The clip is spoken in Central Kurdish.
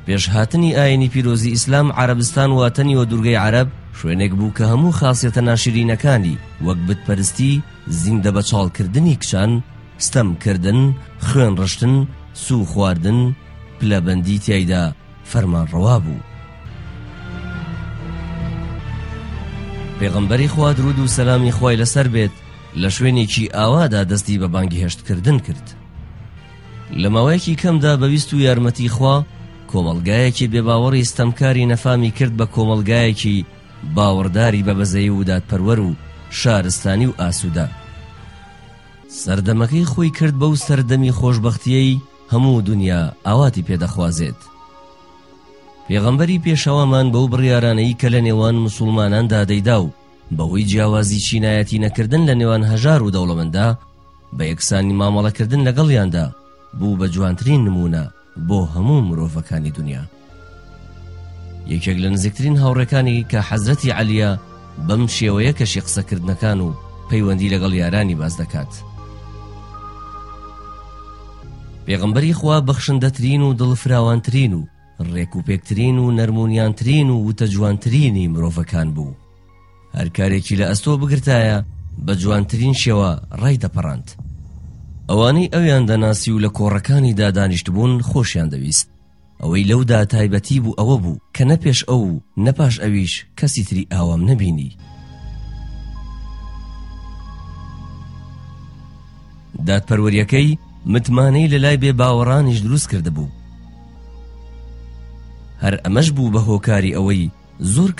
پێشهاتنی ئاینی پیرۆزی ئیسلام عەرەبستان واتەنیوە دوورگەی عەرەب شوێنێک بوو کە هەموو خاصیەتە ناشرینەکانی وەک بتپەرستی، زیندە بەچاڵکردنی کچان، ستەمکردن، خوێن ڕشتن، سوو خواردن، پلەبەندی تیایدا فەرمانڕەوا بوو. پێغەمبەری خوا درود و سەلامی خوای لەسەر بێت لە شوێنێکی ئاوادا دەستی بە بانگی هێشتکردن کرد. لە ماوەیەکی کەمدا بەویست و یارمەتی خوا کۆمەڵگایەکی بێباوەڕی ستەمکاری نەفامی کرد بە کۆمەڵگایەکی باوەڕداری بە بەزەیی و دادپەروەر و شارستانی و ئاسوودە. سەردەمەکەی خۆی کرد بەو سەردەمی خۆشبەختیەی هەموو دنیا ئاواتی پێدەخوازێت. پێغەمبەری پێشەوامان بەو بڕیارانەی کە لە نێوان موسڵماناندا دەیدا و بەهۆی جیاوازی چینایەتی نەکردن لە نێوان هەژار و دەوڵەمەندا بە یەکسانی مامەڵەکردن لەگەڵیاندا بوو بە جوانترین نمونە بۆ هەموو مرۆڤەکانی دنیا. یەکێک لە نزیکترین هاوڕێکانی کە حەزرەتی عەلیە بەم شێوەیە کەشی قسەکردنەکان و پەیوەندی لەگەڵ یارانی باز دەکات. پێغەمبەری خوا بەخشندەترین و دڵفراوانترین و ڕێکوپێکترین و نەرمونیانترین و وتە جوانترینی مرۆڤەکان بوو. هەر کارێکی لە ئەستۆ بگرتایە بە جوانترین شێوە ڕای دەپەڕاند. ئەوانەی ئەویان دەناسی و لە کۆڕەکانی دادانیشت بوون خۆشیان دەویست. ئەوەی لەودا تایبەتی بوو ئەوە بوو کە نەپێش ئەو و نەپاش ئەویش کەسی تری ئاوام نەبینی. دادپەروەریەکەی متمانەی لە لای بێ باوەڕانیش دروست کرده بوو. هەر ئەمەش بوو بە هۆکاری ئەوەی زۆر